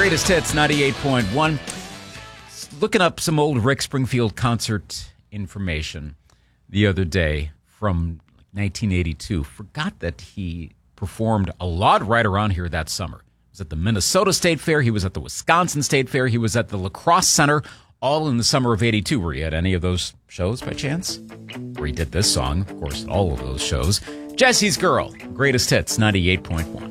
Greatest Hits 98.1. Looking up some old Rick Springfield concert information the other day from 1982. Forgot that he performed a lot right around here that summer. He was at the Minnesota State Fair. He was at the Wisconsin State Fair. He was at the La Crosse Center, all in the summer of 82. Were you at any of those shows by chance? Where he did this song, of course, at all of those shows. Jesse's Girl, Greatest Hits 98.1.